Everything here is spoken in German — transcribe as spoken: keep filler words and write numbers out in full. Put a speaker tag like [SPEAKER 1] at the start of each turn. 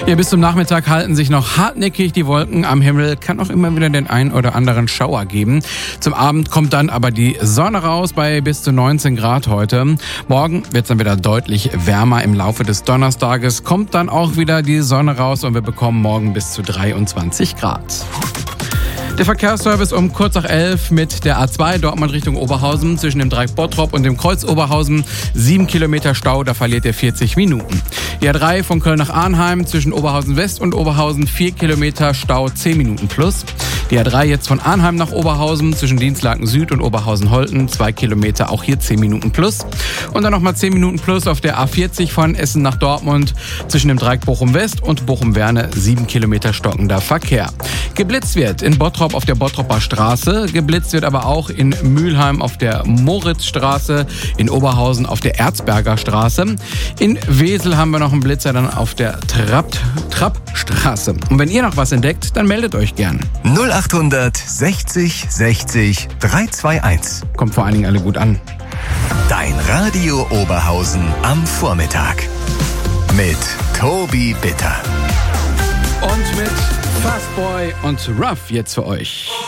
[SPEAKER 1] Ja, bis zum Nachmittag halten sich noch hartnäckig die Wolken am Himmel. Kann auch immer wieder den einen oder anderen Schauer geben. Zum Abend kommt dann aber die Sonne raus bei bis zu neunzehn Grad heute. Morgen wird es dann wieder deutlich wärmer. Im Laufe des Donnerstages kommt dann auch wieder die Sonne raus und wir bekommen morgen bis zu dreiundzwanzig Grad. Der Verkehrsservice um kurz nach elf mit der A zwei Dortmund Richtung Oberhausen zwischen dem Dreieck Bottrop und dem Kreuz Oberhausen. Sieben Kilometer Stau, da verliert ihr vierzig Minuten. Die A drei von Köln nach Arnheim zwischen Oberhausen West und Oberhausen. Vier Kilometer Stau, zehn Minuten plus. Die A drei jetzt von Arnheim nach Oberhausen zwischen Dienstlaken Süd und Oberhausen-Holten. Zwei Kilometer, auch hier zehn Minuten plus. Und dann nochmal zehn Minuten plus auf der A vierzig von Essen nach Dortmund zwischen dem Dreieck Bochum West und Bochum-Werne. Sieben Kilometer stockender Verkehr. Geblitzt wird in Bottrop auf der Bottroper Straße. Geblitzt wird aber auch in Mülheim auf der Moritzstraße, in Oberhausen auf der Erzberger Straße. In Wesel haben wir noch einen Blitzer dann auf der Trapp, Trappstraße. Und wenn ihr noch was entdeckt, dann meldet euch gern.
[SPEAKER 2] null achthundert sechzig sechzig dreihunderteinundzwanzig.
[SPEAKER 1] Kommt vor allen Dingen alle gut an.
[SPEAKER 2] Dein Radio Oberhausen am Vormittag. Mit Tobi Bitter.
[SPEAKER 1] Und mit Fastboy und Ruff jetzt für euch.